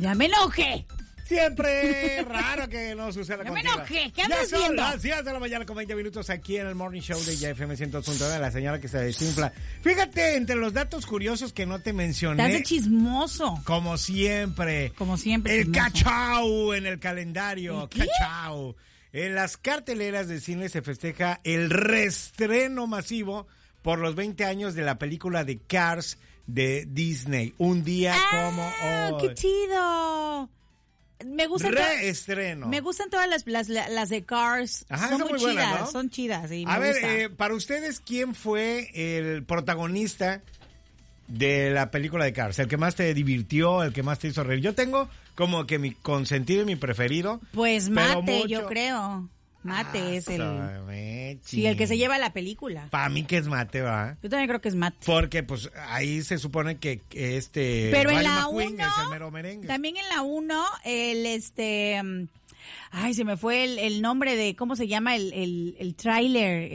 Ya me enojé. Siempre raro que no suceda Ya me contigo. enojé. ¿Qué andas Ya son viendo? las 10 de la mañana con 20 minutos aquí en el Morning Show de YFM 100.9, la señora que se desinfla. Fíjate, entre los datos curiosos que no te mencioné. Estás de chismoso. Como siempre. Como siempre. El chismoso. cachao en el calendario. ¿El qué? Cachao. En las carteleras de cine se festeja el reestreno masivo por los 20 años de la película de Cars de Disney. Un día como hoy. ¡Qué chido! Me gustan Reestreno. Me gustan todas las de Cars. Ajá, son son muy muy buenas, chidas, ¿no? son chidas. Sí, A me ver, gusta. para ustedes, ¿quién fue el protagonista de la película de Cars? ¿El que más te divirtió, el que más te hizo reír? Yo tengo como que mi consentido y mi preferido. Pues pero Mate, mucho- yo creo. Mate es el... Mechi. Sí, el que se lleva la película. Para mí que es Mate, ¿va? Yo también creo que es Mate. Porque pues ahí se supone que Pero en Rayo la McQueen 1, es el mero merengue. también en la 1, ay, se me fue el nombre de, ¿cómo se llama? El tráiler,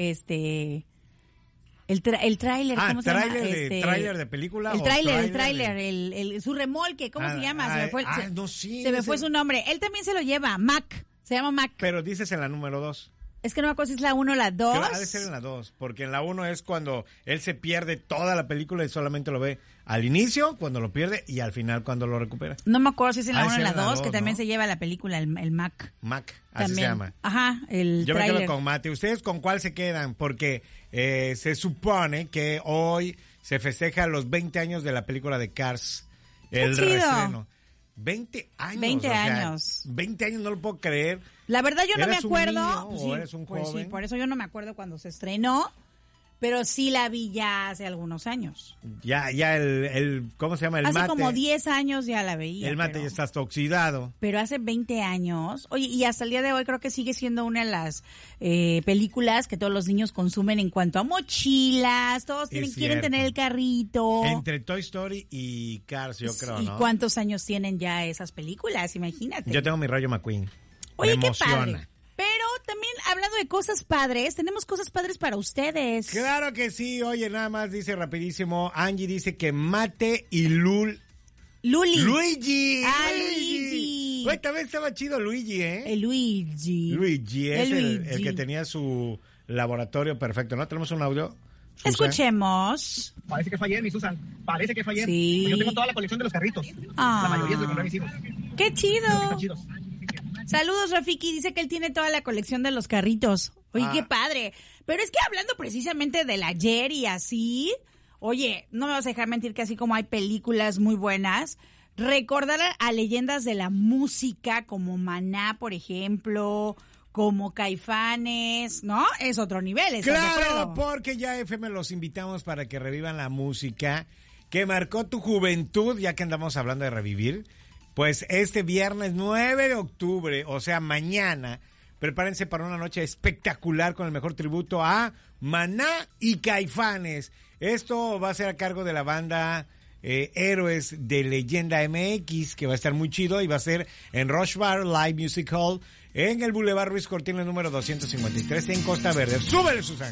el tráiler, ¿cómo se llama? ¿Tráiler de película? El o tráiler, su remolque, ¿cómo se llama? Se me fue, no, sí, se me ese- fue su nombre. Él también se lo lleva, Mac, se llama Mac. Pero dices en la número 2. Es que no me acuerdo si es la 1 o la 2. Ha de ser en la 2, porque en la 1 es cuando él se pierde toda la película y solamente lo ve al inicio, cuando lo pierde, y al final cuando lo recupera. No me acuerdo si es en la Ha de 1 o en ser la en la 2, que 2, también ¿no? se lleva la película, el Mac. Mac, así También. se llama. Ajá, el Yo me tráiler. quedo con Mate. ¿Ustedes con cuál se quedan? Porque se supone que hoy se festeja los 20 años de la película de Cars. El chido. reestreno. 20 años. 20 o sea, años. 20 años, no lo puedo creer. La verdad yo no me ¿Eres un acuerdo. niño o eres un pues joven? sí, por eso yo no me acuerdo cuando se estrenó, pero sí la vi ya hace algunos años. Ya ¿cómo se llama? El hace Mate. como 10 años ya la veía. El Mate pero, ya está hasta oxidado. pero hace 20 años, oye, y hasta el día de hoy creo que sigue siendo una de las películas que todos los niños consumen en cuanto a mochilas, todos quieren cierto. tener el carrito. Entre Toy Story y Cars, yo creo, ¿Y ¿no? cuántos años tienen ya esas películas? Imagínate. Yo tengo mi Rayo McQueen. Oye, Me qué emociona. padre. Pero también hablando de cosas padres, tenemos cosas padres para ustedes. Claro que sí. Oye, nada más dice rapidísimo. Angie dice que Mate y Luigi. Luigi. Ah, Luigi. Güey, también estaba chido Luigi, ¿eh? El Luigi. Luigi es el Luigi. que tenía su laboratorio perfecto, ¿no? ¿Tenemos un audio? Susan. Escuchemos. Parece que fue ayer, mi Susan. Parece que fue ayer. Sí. Pues yo tengo toda la colección de los carritos. Ah. La mayoría se los compré a mis hijos. ¡Qué chido! Están chidos. Saludos, Rafiki. Dice que él tiene toda la colección de los carritos. Oye, qué padre. Pero es que hablando precisamente del ayer y así, oye, no me vas a dejar mentir que así como hay películas muy buenas, recordar a leyendas de la música como Maná, por ejemplo, como Caifanes, ¿no? Es otro nivel, ¿estás de Claro, acuerdo? porque ya FM los invitamos para que revivan la música que marcó tu juventud, ya que andamos hablando de revivir. Pues este viernes 9 de octubre, o sea, mañana, prepárense para una noche espectacular con el mejor tributo a Maná y Caifanes. Esto va a ser a cargo de la banda Héroes de Leyenda MX, que va a estar muy chido y va a ser en Rush Bar Live Music Hall en el Boulevard Ruiz Cortines número 253 en Costa Verde. ¡Súbele, Susan!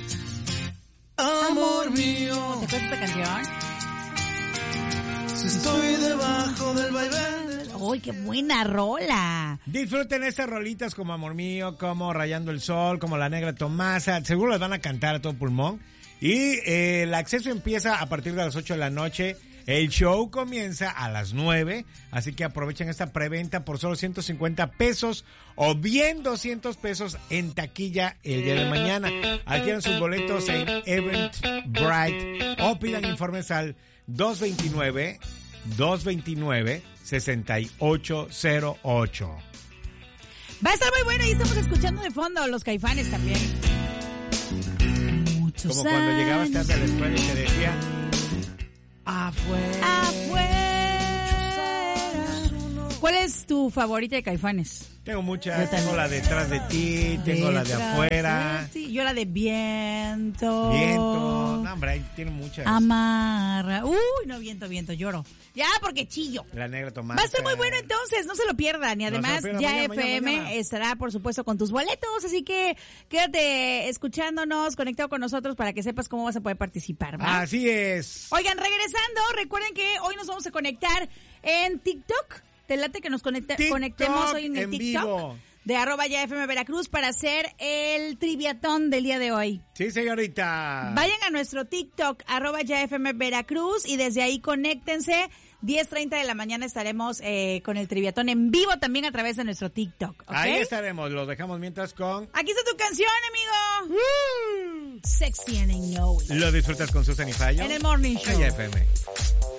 Amor mío, ¿Te acuerdas de esta canción? si estoy debajo del vaivén. ¡Uy, qué buena rola! Disfruten estas rolitas como Amor Mío, como Rayando el Sol, como La Negra Tomasa. Seguro las van a cantar a todo pulmón. Y el acceso empieza a partir de las 8 de la noche. El show comienza a las 9. Así que aprovechen esta preventa por solo 150 pesos o bien 200 pesos en taquilla el día de mañana. Adquieran sus boletos en Eventbrite o pidan informes al 229-6808. Va a estar muy bueno y estamos escuchando de fondo los Caifanes también. Muchos Como cuando llegabas años tarde a la escuela y te decía afuera. afuera. ¿Cuál es tu favorita de Caifanes? Tengo muchas, Yo también. tengo la de Detrás de ti, tengo la de Detrás Afuera, de ti. Yo la de Viento. Viento, no hombre, ahí tiene muchas. Amarra. Uy, no, viento, lloro. Ya, porque chillo. La Negra Tomasa. Va a estar muy bueno entonces, no se lo pierdan. Y No se lo además, pierdan, ya mañana, FM mañana. estará, por supuesto, con tus boletos. Así que quédate escuchándonos, conectado con nosotros para que sepas cómo vas a poder participar, ¿va? Así es. Oigan, regresando, recuerden que hoy nos vamos a conectar en TikTok ¿Te late que nos TikTok conectemos hoy en el en TikTok? vivo. De @YFM Veracruz para hacer el triviatón del día de hoy. Sí, señorita. Vayan a nuestro TikTok, @YFM Veracruz, y desde ahí conéctense. 10:30 de la mañana estaremos con el triviatón en vivo también a través de nuestro TikTok. ¿Okay? Ahí estaremos, los dejamos mientras con... Aquí está tu canción, amigo. Sexy and I Know It. Lo disfrutas con Susan y Fallo. En el Morning Show. YFM.